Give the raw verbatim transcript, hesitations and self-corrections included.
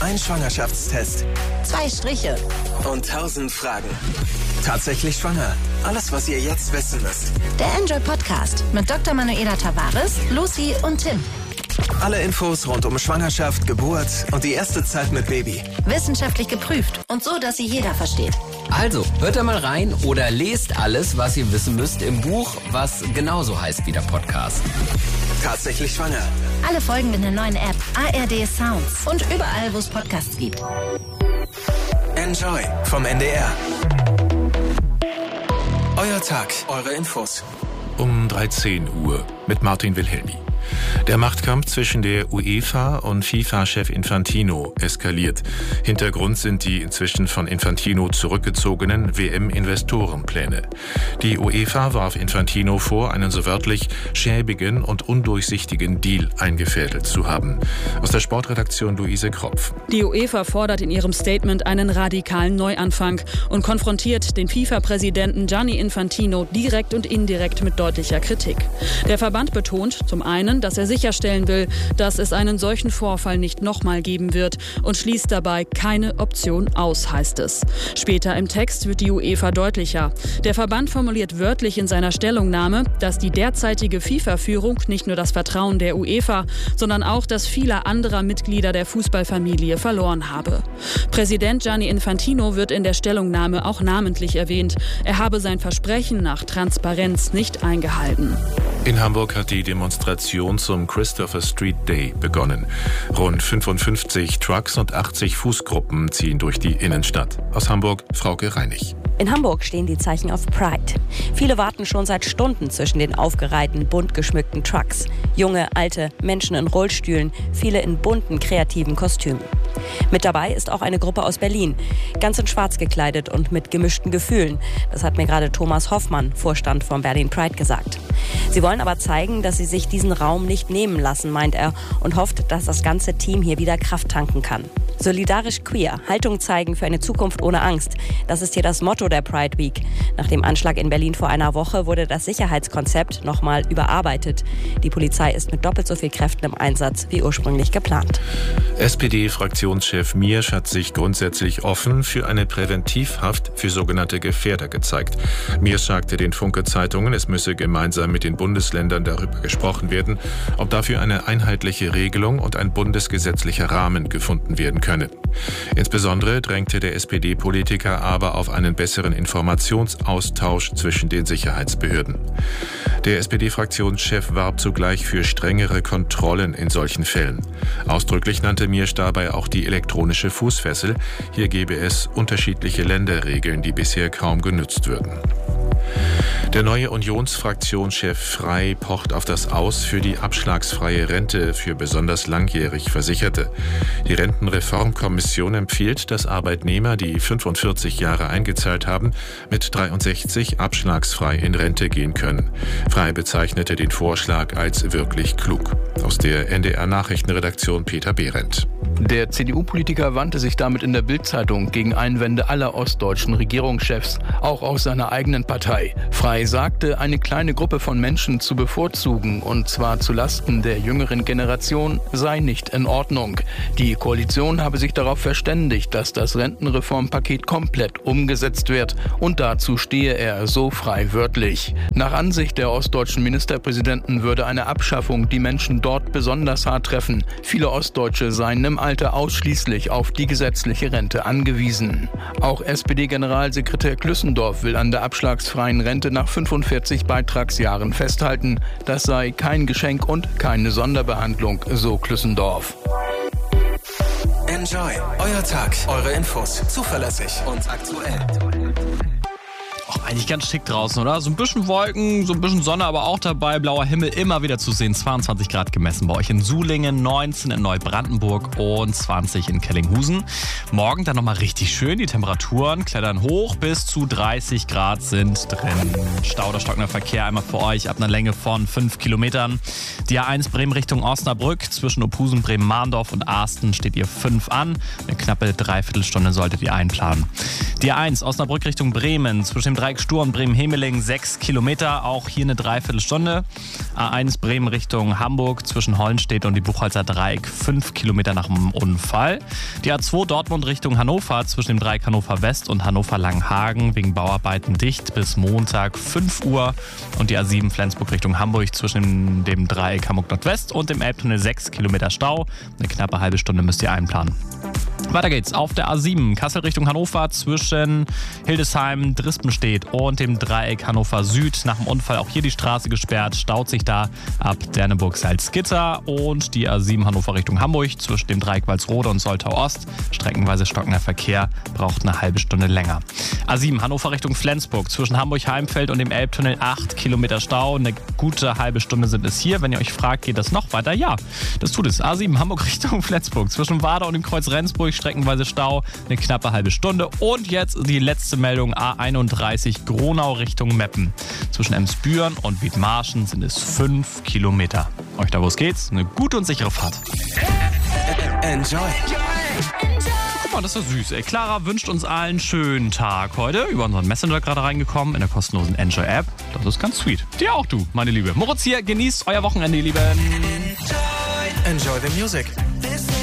Ein Schwangerschaftstest. Zwei Striche. Und tausend Fragen. Tatsächlich schwanger. Alles, was ihr jetzt wissen müsst. Der Enjoy Podcast mit Doktor Manuela Tavares, Lucy und Tim. Alle Infos rund um Schwangerschaft, Geburt und die erste Zeit mit Baby. Wissenschaftlich geprüft und so, dass sie jeder versteht. Also, hört da mal rein oder lest alles, was ihr wissen müsst im Buch, was genauso heißt wie der Podcast. Tatsächlich schwanger. Alle Folgen in der neuen App A R D Sounds und überall, wo es Podcasts gibt. Enjoy vom N D R. Euer Tag, eure Infos. Um dreizehn Uhr mit Martin Wilhelmi. Der Machtkampf zwischen der UEFA und FIFA-Chef Infantino eskaliert. Hintergrund sind die inzwischen von Infantino zurückgezogenen W M-Investorenpläne. Die UEFA warf Infantino vor, einen so wörtlich schäbigen und undurchsichtigen Deal eingefädelt zu haben. Aus der Sportredaktion Luise Kropf. Die UEFA fordert in ihrem Statement einen radikalen Neuanfang und konfrontiert den FIFA-Präsidenten Gianni Infantino direkt und indirekt mit deutlicher Kritik. Der Verband betont zum einen, dass er sicherstellen will, dass es einen solchen Vorfall nicht nochmal geben wird und schließt dabei keine Option aus, heißt es. Später im Text wird die UEFA deutlicher. Der Verband formuliert wörtlich in seiner Stellungnahme, dass die derzeitige FIFA-Führung nicht nur das Vertrauen der UEFA, sondern auch das vieler anderer Mitglieder der Fußballfamilie verloren habe. Präsident Gianni Infantino wird in der Stellungnahme auch namentlich erwähnt. Er habe sein Versprechen nach Transparenz nicht eingehalten. In Hamburg hat die Demonstration zum Christopher Street Day begonnen. Rund fünfundfünfzig Trucks und achtzig Fußgruppen ziehen durch die Innenstadt. Aus Hamburg, Frauke Reinig. In Hamburg stehen die Zeichen auf Pride. Viele warten schon seit Stunden zwischen den aufgereihten, bunt geschmückten Trucks. Junge, alte, Menschen in Rollstühlen, viele in bunten, kreativen Kostümen. Mit dabei ist auch eine Gruppe aus Berlin, ganz in schwarz gekleidet und mit gemischten Gefühlen. Das hat mir gerade Thomas Hoffmann, Vorstand von Berlin Pride, gesagt. Sie wollen aber zeigen, dass sie sich diesen Raum nicht nehmen lassen, meint er, und hofft, dass das ganze Team hier wieder Kraft tanken kann. Solidarisch queer, Haltung zeigen für eine Zukunft ohne Angst. Das ist hier das Motto der Pride Week. Nach dem Anschlag in Berlin vor einer Woche wurde das Sicherheitskonzept nochmal überarbeitet. Die Polizei ist mit doppelt so viel Kräften im Einsatz wie ursprünglich geplant. S P D-Fraktionschef Miersch hat sich grundsätzlich offen für eine Präventivhaft für sogenannte Gefährder gezeigt. Miersch sagte den Funke-Zeitungen, es müsse gemeinsam mit den Bundesländern darüber gesprochen werden, ob dafür eine einheitliche Regelung und ein bundesgesetzlicher Rahmen gefunden werden könne. Insbesondere drängte der S P D-Politiker aber auf einen besseren Informationsaustausch zwischen den Sicherheitsbehörden. Der S P D-Fraktionschef warb zugleich für strengere Kontrollen in solchen Fällen. Ausdrücklich nannte Miersch dabei auch die elektronische Fußfessel. Hier gebe es unterschiedliche Länderregeln, die bisher kaum genutzt würden. Der neue Unionsfraktionschef Frey pocht auf das Aus für die abschlagsfreie Rente für besonders langjährig Versicherte. Die Rentenreformkommission empfiehlt, dass Arbeitnehmer, die fünfundvierzig Jahre eingezahlt haben, mit dreiundsechzig abschlagsfrei in Rente gehen können. Frey bezeichnete den Vorschlag als wirklich klug. Aus der N D R-Nachrichtenredaktion Peter Behrendt. Der C D U-Politiker wandte sich damit in der Bild-Zeitung gegen Einwände aller ostdeutschen Regierungschefs, auch aus seiner eigenen Partei. Frey sagte, eine kleine Gruppe von Menschen zu bevorzugen, und zwar zulasten der jüngeren Generation, sei nicht in Ordnung. Die Koalition habe sich darauf verständigt, dass das Rentenreformpaket komplett umgesetzt wird, und dazu stehe er, so Frey wörtlich. Nach Ansicht der ostdeutschen Ministerpräsidenten würde eine Abschaffung die Menschen dort besonders hart treffen. Viele Ostdeutsche seien im Alter ausschließlich auf die gesetzliche Rente angewiesen. Auch S P D-Generalsekretär Klüssendorf will an der abschlagsfreien Rente nach fünfundvierzig Beitragsjahren festhalten. Das sei kein Geschenk und keine Sonderbehandlung, so Klüssendorf. Enjoy. Euer Tag, eure Infos. Zuverlässig und aktuell. Och, eigentlich ganz schick draußen, oder? So ein bisschen Wolken, so ein bisschen Sonne, aber auch dabei. Blauer Himmel immer wieder zu sehen. zweiundzwanzig Grad gemessen bei euch in Sulingen, neunzehn in Neubrandenburg und zwanzig in Kellinghusen. Morgen dann nochmal richtig schön. Die Temperaturen klettern hoch, bis zu dreißig Grad sind drin. Stau oder stockender Verkehr einmal für euch ab einer Länge von fünf Kilometern. Die A eins Bremen Richtung Osnabrück. Zwischen Ophusen, Bremen-Mahndorf und Arsten steht ihr fünf an. Eine knappe Dreiviertelstunde solltet ihr einplanen. Die A eins Osnabrück Richtung Bremen. Zwischen dem Dreieck Stur und Bremen-Hemeling sechs Kilometer, auch hier eine Dreiviertelstunde. A eins Bremen Richtung Hamburg zwischen Hollenstedt und die Buchholzer Dreieck fünf Kilometer nach dem Unfall. Die A zwei Dortmund Richtung Hannover zwischen dem Dreieck Hannover West und Hannover Langenhagen wegen Bauarbeiten dicht bis Montag fünf Uhr. Und die A sieben Flensburg Richtung Hamburg zwischen dem Dreieck Hamburg Nordwest und dem Elbtunnel sechs Kilometer Stau. Eine knappe halbe Stunde müsst ihr einplanen. Weiter geht's auf der A sieben Kassel Richtung Hannover zwischen Hildesheim, Drispenstedt und dem Dreieck Hannover Süd. Nach dem Unfall auch hier die Straße gesperrt, staut sich da ab Derneburg-Salzgitter. Und die A sieben Hannover Richtung Hamburg zwischen dem Dreieck Walsrode und Soltau Ost. Streckenweise stockender Verkehr, braucht eine halbe Stunde länger. A sieben Hannover Richtung Flensburg zwischen Hamburg-Heimfeld und dem Elbtunnel acht Kilometer Stau. Eine gute halbe Stunde sind es hier. Wenn ihr euch fragt, geht das noch weiter? Ja, das tut es. A sieben Hamburg Richtung Flensburg zwischen Wader und dem Kreuz Rendsburg. Streckenweise Stau, eine knappe halbe Stunde. Und jetzt die letzte Meldung, A einunddreißig Gronau Richtung Meppen. Zwischen Emsbüren und Wiedmarschen sind es fünf Kilometer. Euch da, wo es geht, eine gute und sichere Fahrt. Enjoy. Guck mal, das ist ja süß, ey. Clara wünscht uns allen einen schönen Tag heute. Über unseren Messenger gerade reingekommen in der kostenlosen Enjoy-App. Das ist ganz sweet. Dir auch, du, meine Liebe. Moritz hier, genießt euer Wochenende, ihr Lieben. Enjoy the music.